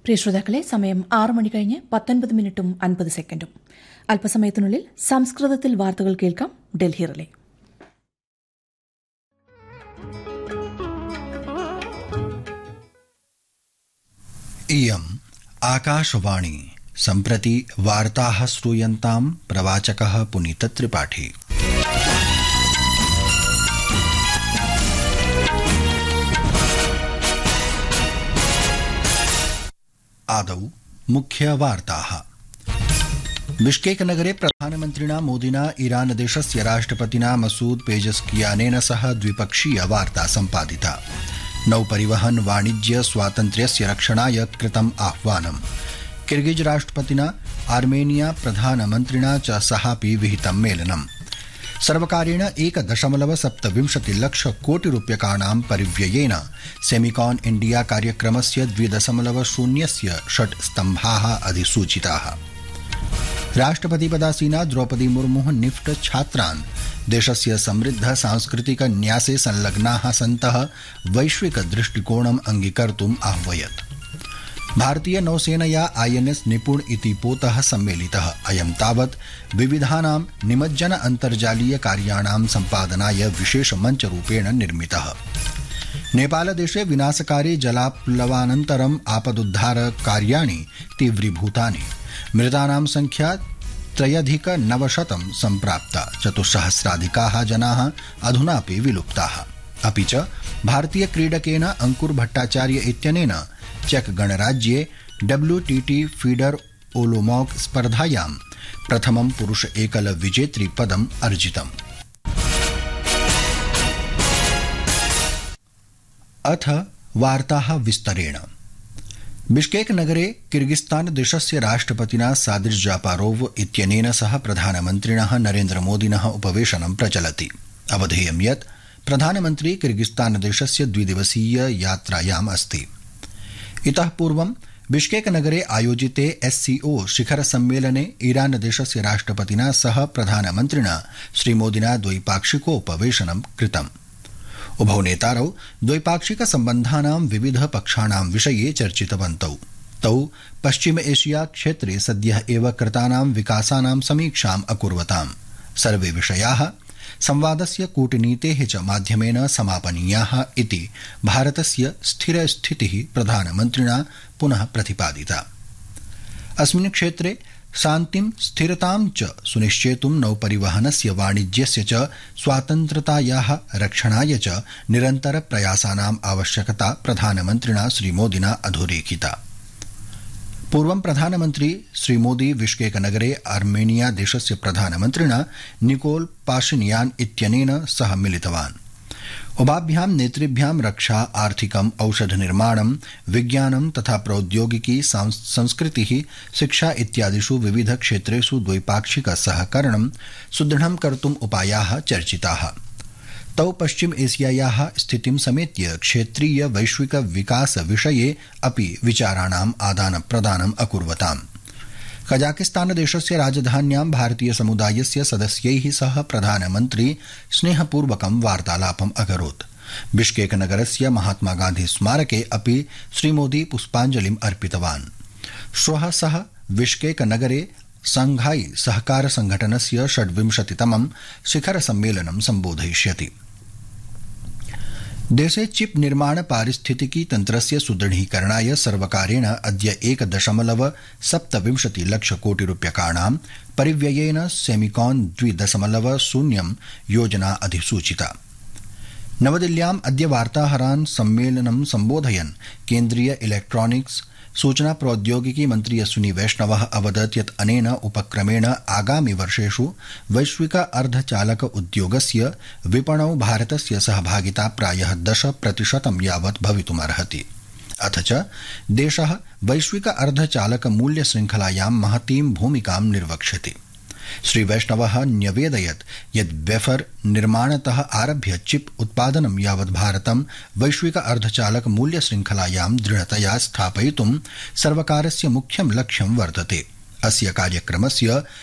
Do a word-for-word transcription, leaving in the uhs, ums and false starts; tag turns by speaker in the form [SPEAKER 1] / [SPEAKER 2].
[SPEAKER 1] പ്രിയ ശ്രോതാക്കളെ, സമയം ആറ് മണി കഴിഞ്ഞ് പത്തൊൻപത് മിനിറ്റും അൻപത് സെക്കൻഡും. അല്പസമയത്തിനുള്ളിൽ സംസ്കൃതത്തിൽ വാർത്തകൾ കേൾക്കാം. ഡൽഹി റിലേ.
[SPEAKER 2] इयम् आकाशवाणी. सम्प्रति वार्ताः श्रूयन्ताम् प्रवाचकः पुनीत त्रिपाठी. आदौ मुख्यवार्ताः. बिश्केक नगरे प्रधानमन्त्रिणा मोदिना ईरान देशस्य राष्ट्रपतिना मसूद पेजेस्कियानेन सह द्विपक्षीय वार्ता सम्पादिता. नौपरिवहन वाणिज्य स्वातन्त्र्यस्य रक्षणाय कृतम् आह्वानम्. किर्गिज राष्ट्रपतिना आर्मेनिया प्रधानमन्त्रिणा च सहापि विहितं मेलनम्. सर्वकारेण एक दशमलव सप्तविंशति लक्ष कोटि रूप्यकाणां परिव्ययेन सेमिकॉन इंडिया कार्यक्रमस्य द्वि दशमलव शून्यस्य षट् स्तम्भाः अधिसूचिताः. राष्ट्रपतिपदासीना द्रौपदी मुर्मुः निफ्ट छात्रान् देशस्य समृद्ध सांस्कृतिक न्यासे संलग्नाः सन्तः वैश्विक दृष्टिकोणम् अंगीकर्तुम् आह्वयत्. भारतीय नौसेनया आईएनएस निपुण इति पोतः सम्मेलितः. अयं तावत् विविधानां निमज्जन अन्तर्जालीय कार्याणां सम्पादनाय विशेष मञ्चरूपेण निर्मितः. नेपालदेशे विनाशकारि जलाप्लवानन्तरम् आपदुद्धार कार्याणि तीव्रीभूतानि. मृतानां संख्या त्रयधिक नवशतं सम्प्राप्ता. चतुस्सहस्राधिकाः जनाः अधुनापि विलुप्ताः. अपि च भारतीय क्रीडकेन अंकुर भट्टाचार्य इत्यनेन चेक गणराज्ये डब्ल्यूटीटी फीडर ओलोमॉक स्पर्धायां प्रथमं पुरुष एकल विजेतृ पदम् अर्जितम्. अथ वार्ताः विस्तरेण. बिश्केक नगरे किर्गिस्तान देशस्य राष्ट्रपतिना सादिर जापारोव इत्यनेन सह प्रधानमन्त्रिणः नरेन्द्र मोदिनः उपवेशनं प्रचलति. अवधेयं यत् प्रधानमन्त्री किर्गिस्तान देशस्य द्विदिवसीय यात्रायाम् अस्ति. इतः पूर्वं बिश्केक नगरे आयोजिते एससीओ शिखर सम्मेलने ईरान देशस्य राष्ट्रपतिना सह प्रधानमन्त्रिणा श्रीमोदिना द्वैपाक्षिकोपवेशनं कृतम्. उभौ नेतारौ द्वैपाक्षिक सम्बन्धानां विविध पक्षाणां विषये चर्चितवन्तौ. तौ पश्चिम एशिया क्षेत्रे सद्यः एव कृतानां विकासानां समीक्षाम् अकुर्वताम्. सर्वे विषयाः संवादस्य कूटनीतेः च माध्यमेन समापनीयाः इति भारतस्य स्थिरस्थितिः प्रधानमन्त्रिणा पुनः प्रतिपादिता. अस्मिन् क्षेत्रे शान्तिं स्थिरतां च सुनिश्चेतुं नौपरिवहनस्य वाणिज्यस्य च स्वातन्त्र्यतायाः रक्षणाय च निरन्तर प्रयासानाम् आवश्यकता प्रधानमन्त्रिणा श्रीमोदिना अधोरेखिता. पूर्वं प्रधानमन्त्री श्रीमोदी बिश्केक नगरे आर्मेनिया देशस्य प्रधानमन्त्रिणा निकोल पाशिनियान इत्यनेन सह मिलितवान्. उभाभ्यां नेतृभ्यां रक्षा, आर्थिकम्, औषध निर्माणं, विज्ञानं तथा प्रौद्योगिकी, संस्कृतिः, शिक्षा इत्यादिषु विविध क्षेत्रेषु द्वैपाक्षिक सहकरणं सुदृढं कर्तुम् उपायाः चर्चिताः. तौ पश्चिम एशियायाः स्थितिं समेत्य क्षेत्रीय वैश्विक विकास विषये अपि विचाराणाम् आदान प्रदानम् अकुर्वताम्. कजाकिस्तान देशस्य राजधान्यां भारतीय समुदायस्य सदस्यैः सह प्रधानमन्त्री स्नेहपूर्वकं वार्तालापम् अकरोत्. बिश्केक नगरस्य महात्मा गान्धी स्मारके अपि श्रीमोदी पुष्पाञ्जलिम् अर्पितवान्. श्वः सः बिश्केक नगरे शंघाई सहकार संघटनस्य षड्विंशतितमं शिखर सम्मेलनं सम्बोधयिष्यति. देशे चिप निर्माण पारिस्थितिकी तन्त्रस्य सुदृढीकरणाय सर्वकारेण अद्य एक दशमलव सप्तविंशति लक्ष कोटि रूप्यकाणां परिव्ययेन सेमिकॉन द्वि दशमलव शून्यं योजना अधिसूचिता. नवदिल्ल्याम् अद्य वार्ताहरान् सम्मेलनं सम्बोधयन् केन्द्रीय इलेक्ट्रॉनिक्स सूचना प्रौद्योगिकी मन्त्री अश्विनी वैष्णवः अवदत् यत् अनेन उपक्रमेण आगामि वर्षेषु वैश्विक अर्धचालक उद्योगस्य विपणौ भारतस्य सहभागिता प्रायः दश प्रतिशतं यावत् भवितुमर्हति. अथ च देशः वैश्विक अर्धचालक मूल्य श्रृंखलायां महतीं भूमिकां निर्वक्ष्यति. श्री वैष्णवः न्यवेदयत् यत् वेफर निर्माणतः आरभ्य चिप उत्पादनं यावत् भारतं वैश्विक अर्धचालक मूल्य श्रृंखलायां दृढतया स्थापयितुं सर्वकारस्य मुख्यं लक्ष्यं वर्तते. अस्य कार्यक्रमस्य